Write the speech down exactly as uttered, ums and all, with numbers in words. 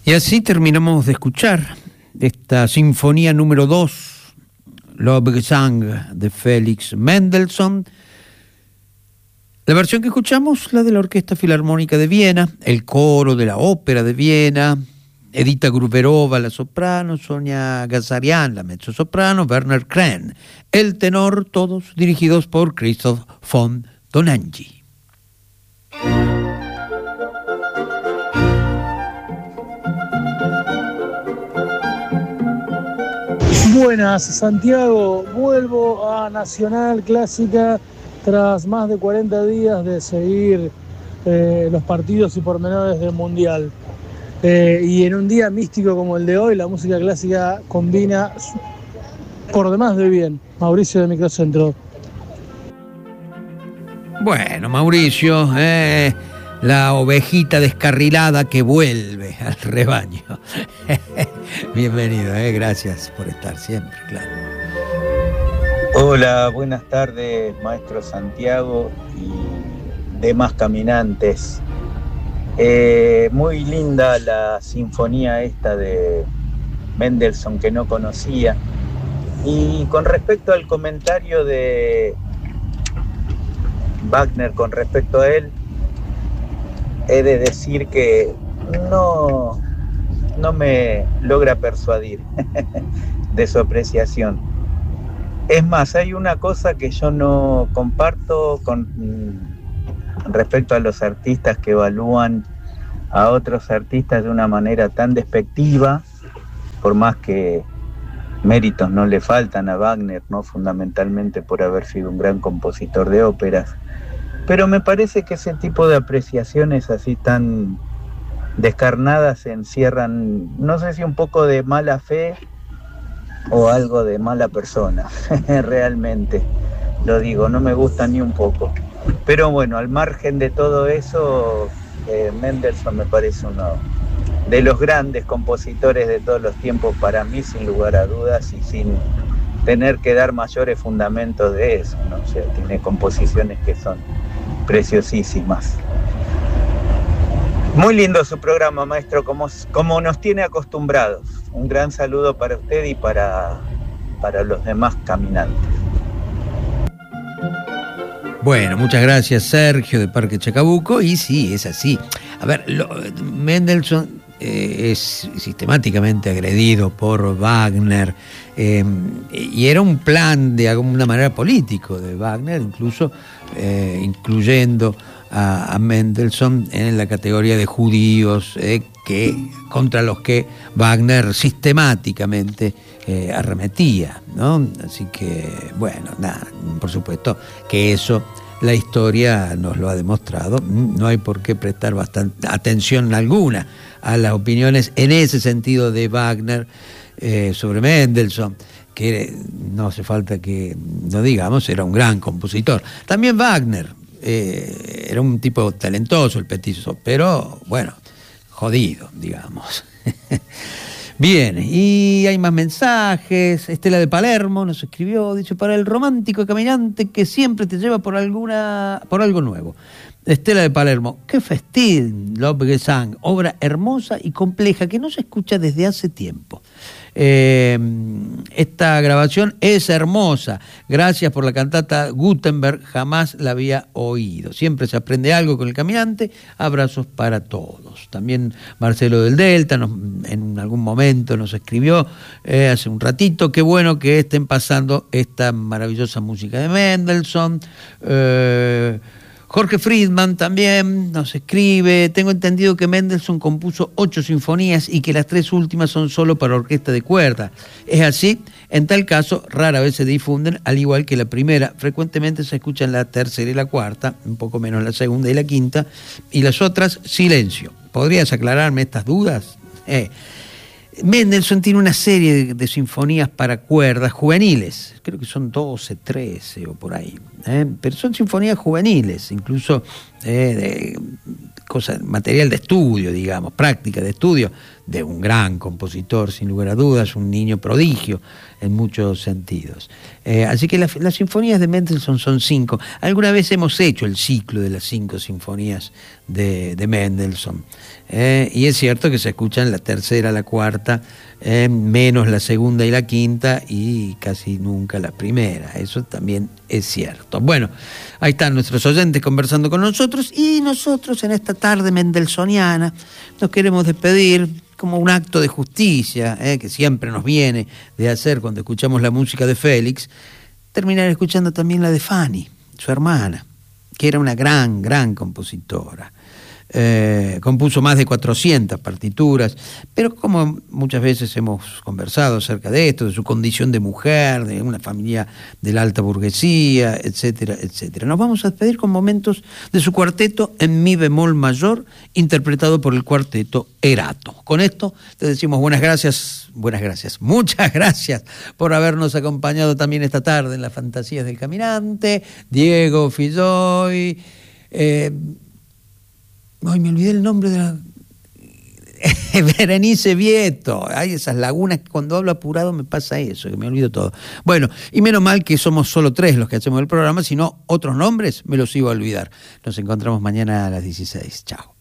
Y así terminamos de escuchar esta sinfonía número dos, Lobgesang, de Félix Mendelssohn. La versión que escuchamos, la de la Orquesta Filarmónica de Viena, el coro de la Ópera de Viena, Edita Gruberova, la soprano, Sonia Gazarian, la mezzosoprano, Werner Kren, el tenor, todos dirigidos por Christoph von Dohnanyi. Buenas, Santiago. Vuelvo a Nacional Clásica tras más de cuarenta días de seguir eh, los partidos y pormenores del Mundial. Eh, y en un día místico como el de hoy, la música clásica combina por demás de bien. Mauricio de Microcentro. Bueno, Mauricio, eh, la ovejita descarrilada que vuelve al rebaño. Bienvenido, eh, gracias por estar siempre, claro. Hola, buenas tardes, maestro Santiago y demás caminantes. Eh, muy linda la sinfonía esta de Mendelssohn que no conocía. Y con respecto al comentario de Wagner con respecto a él, he de decir que no, no me logra persuadir de su apreciación. Es más, hay una cosa que yo no comparto con respecto a los artistas que evalúan a otros artistas de una manera tan despectiva, por más que méritos no le faltan a Wagner, ¿no? Fundamentalmente por haber sido un gran compositor de óperas. Pero me parece que ese tipo de apreciaciones así tan descarnadas encierran, no sé si un poco de mala fe o algo de mala persona. Realmente, lo digo, no me gusta ni un poco. Pero bueno, al margen de todo eso, eh, Mendelssohn me parece uno de los grandes compositores de todos los tiempos para mí, sin lugar a dudas, y sin tener que dar mayores fundamentos de eso, ¿no? O sea, tiene composiciones que son preciosísimas. Muy lindo su programa, maestro, como, como nos tiene acostumbrados. Un gran saludo para usted y para, para los demás caminantes. Bueno, muchas gracias, Sergio, de Parque Chacabuco. Y sí, es así. A ver, lo, Mendelssohn eh, es sistemáticamente agredido por Wagner, eh, y era un plan de alguna manera político de Wagner, incluso eh, incluyendo a, a Mendelssohn en la categoría de judíos eh, que, contra los que Wagner sistemáticamente eh, arremetía, ¿no? Así que, bueno, nada, por supuesto que eso la historia nos lo ha demostrado. No hay por qué prestar bastante atención alguna a las opiniones en ese sentido de Wagner eh, sobre Mendelssohn, que no hace falta que no digamos, era un gran compositor. También Wagner eh, era un tipo talentoso, el petizo, pero bueno, jodido, digamos. Bien, y hay más mensajes. Estela de Palermo nos escribió, dice, para el romántico caminante que siempre te lleva por alguna, por algo nuevo. Estela de Palermo, qué festín, Lobgesang, obra hermosa y compleja que no se escucha desde hace tiempo. Eh, esta grabación es hermosa, gracias por la cantata Gutenberg, jamás la había oído. Siempre se aprende algo con el caminante, abrazos para todos. También Marcelo del Delta nos, en algún momento nos escribió eh, hace un ratito, qué bueno que estén pasando esta maravillosa música de Mendelssohn. eh, Jorge Friedman también nos escribe, tengo entendido que Mendelssohn compuso ocho sinfonías y que las tres últimas son solo para orquesta de cuerda. ¿Es así? En tal caso, rara vez se difunden, al igual que la primera. Frecuentemente se escuchan la tercera y la cuarta, un poco menos la segunda y la quinta, y las otras, silencio. ¿Podrías aclararme estas dudas? Eh. Mendelssohn tiene una serie de, de sinfonías para cuerdas juveniles, creo que son doce, trece o por ahí. ¿eh? Pero son sinfonías juveniles, incluso eh, de cosa, material de estudio, digamos, práctica de estudio, de un gran compositor, sin lugar a dudas, un niño prodigio en muchos sentidos. Eh, así que la, las sinfonías de Mendelssohn son cinco. Alguna vez hemos hecho el ciclo de las cinco sinfonías de, de Mendelssohn. Eh, y es cierto que se escuchan la tercera, la cuarta, eh, menos la segunda y la quinta, y casi nunca la primera. Eso también es cierto. Bueno, ahí están nuestros oyentes conversando con nosotros, y nosotros en esta tarde mendelssohniana nos queremos despedir como un acto de justicia, eh, que siempre nos viene de hacer cuando escuchamos la música de Félix, terminar escuchando también la de Fanny, su hermana, que era una gran, gran compositora. Eh, compuso más de cuatrocientas partituras, pero como muchas veces hemos conversado acerca de esto, de su condición de mujer, de una familia de la alta burguesía, etcétera, etcétera. Nos vamos a despedir con momentos de su cuarteto en mi bemol mayor, interpretado por el cuarteto Erato. Con esto te decimos buenas gracias, buenas gracias, muchas gracias por habernos acompañado también esta tarde en las Fantasías del Caminante. Diego Filloy, eh, ay, me olvidé el nombre de la... Berenice Vieto. Hay esas lagunas que cuando hablo apurado me pasa eso, que me olvido todo. Bueno, y menos mal que somos solo tres los que hacemos el programa, sino otros nombres me los iba a olvidar. Nos encontramos mañana a las dieciséis. Chao.